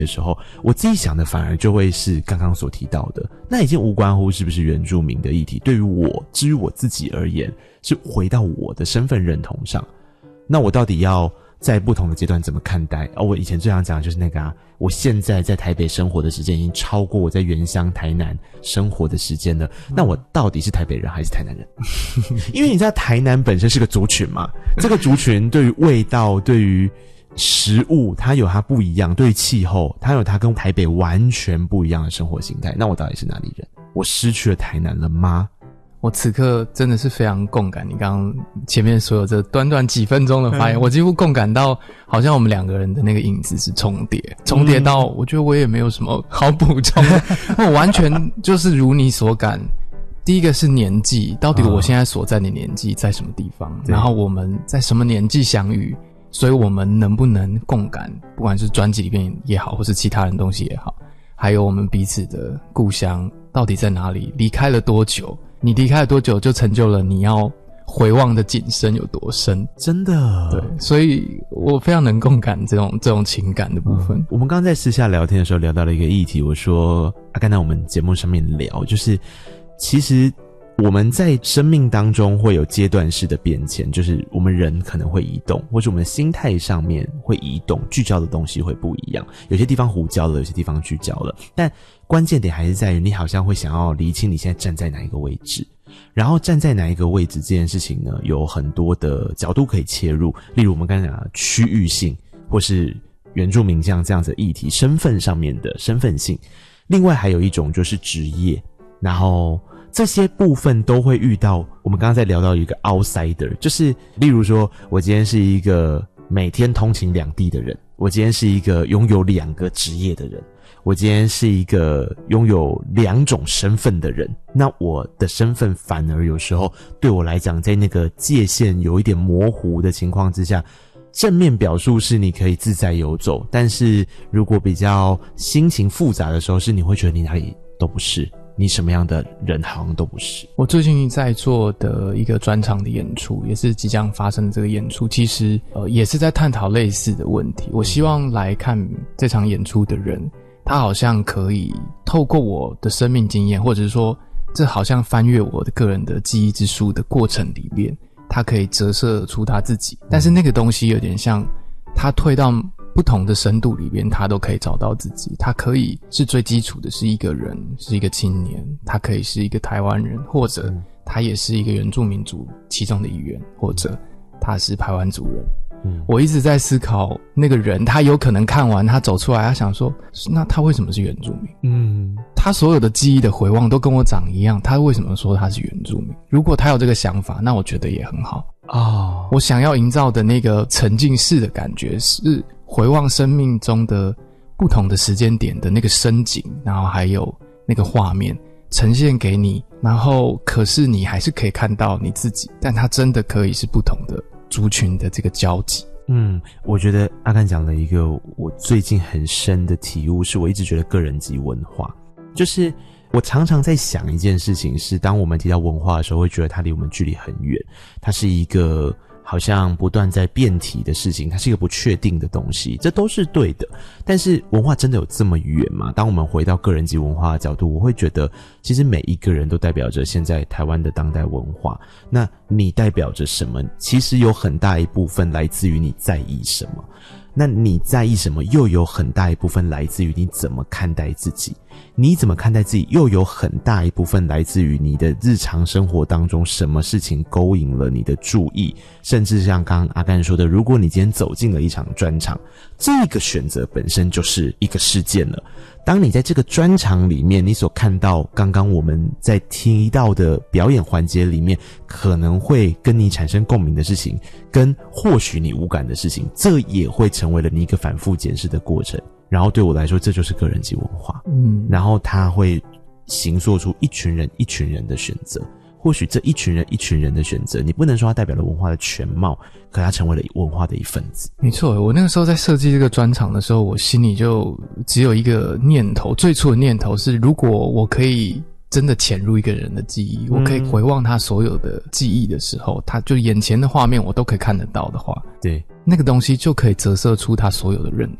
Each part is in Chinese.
的时候，我自己想的反而就会是刚刚所提到的，那已经无关乎是不是原住民的议题，对于我，至于我自己而言，是回到我的身份认同上。那我到底要在不同的阶段怎么看待？我以前最常讲的就是那个我现在在台北生活的时间已经超过我在原乡台南生活的时间了，那我到底是台北人还是台南人？因为你知道台南本身是个族群嘛，这个族群对于味道，对于食物，它有它不一样，对于气候，它有它跟台北完全不一样的生活形态。那我到底是哪里人？我失去了台南了吗？ 我此刻真的是非常共感你刚刚前面所有这短短几分钟的发言，我几乎共感到好像我们两个人的那个影子是重叠到我觉得我也没有什么好补充的我完全就是如你所感。第一个是年纪，到底我现在所在的年纪在什么地方，然后我们在什么年纪相遇，所以我们能不能共感，不管是专辑里面也好，或是其他人东西也好，还有我们彼此的故乡到底在哪里，离开了多久，你离开了多久就成就了你要回望的景深有多深。 真的。 对，所以我非常能共感这种情感的部分。 我们刚刚在私下聊天的时候聊到了一个议题，我说刚才我们节目上面聊，就是其实我们在生命当中会有阶段式的变迁，就是我们人可能会移动，或者我们的心态上面会移动，聚焦的东西会不一样，有些地方糊焦了，有些地方聚焦了，但关键点还是在于你好像会想要厘清你现在站在哪一个位置，然后站在哪一个位置这件事情呢，有很多的角度可以切入，例如我们刚才讲的区域性，或是原住民这样子的议题，身份上面的身份性，另外还有一种就是职业，然后这些部分都会遇到。我们刚刚在聊到一个 outsider， 就是例如说我今天是一个每天通勤两地的人，我今天是一个拥有2个职业的人，我今天是一个拥有2种身份的人，那我的身份反而有时候对我来讲，在那个界限有一点模糊的情况之下，正面表述是你可以自在游走，但是如果比较心情复杂的时候，是你会觉得你哪里都不是，你什么样的人好像都不是。 我最近在做的一个专场的演出，也是即将发生的这个演出，其实也是在探讨类似的问题。我希望来看这场演出的人，他好像可以透过我的生命经验，或者是说这好像翻阅我的个人的记忆之书的过程里面，他可以折射出他自己，但是那个东西有点像他退到不同的深度里面，他都可以找到自己。他可以是最基础的是一个人，是一个青年，他可以是一个台湾人，或者他也是一个原住民族其中的一员，或者他是排湾族人。我一直在思考那个人，他有可能看完他走出来，他想说那他为什么是原住民？他所有的记忆的回望都跟我长一样，他为什么说他是原住民？如果他有这个想法，那我觉得也很好。我想要营造的那个沉浸式的感觉是回望生命中的不同的时间点的那个深景，然后还有那个画面呈现给你，然后可是你还是可以看到你自己，但它真的可以是不同的族群的这个交集。 我觉得阿甘讲了一个我最近很深的体悟，是我一直觉得个人及文化，就是我常常在想一件事情，是当我们提到文化的时候，会觉得它离我们距离很远，它是一个好像不断在变体的事情，它是一个不确定的东西，这都是对的。但是文化真的有这么远吗？当我们回到个人及文化的角度，我会觉得其实每一个人都代表着现在台湾的当代文化。那你代表着什么？其实有很大一部分来自于你在意什么，那你在意什么又有很大一部分来自于你怎么看待自己，你怎么看待自己又有很大一部分来自于你的日常生活当中什么事情勾引了你的注意，甚至像刚刚阿甘说的，如果你今天走进了一场专场，这个选择本身就是一个事件了。当你在这个专场里面，你所看到刚刚我们在提到的表演环节里面可能会跟你产生共鸣的事情，跟或许你无感的事情，这也会成为了你一个反复检视的过程。然后对我来说，这就是个人及文化。然后它会形塑出一群人一群人的选择。或许这一群人一群人的选择，你不能说它代表了文化的全貌，可它成为了文化的一份子。 没错，我那个时候在设计这个专场的时候，我心里就只有一个念头，最初的念头是，如果我可以真的潜入一个人的记忆，我可以回望他所有的记忆的时候，他就眼前的画面我都可以看得到的话， 对， 那个东西就可以折射出他所有的认同。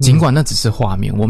尽管那只是画面，我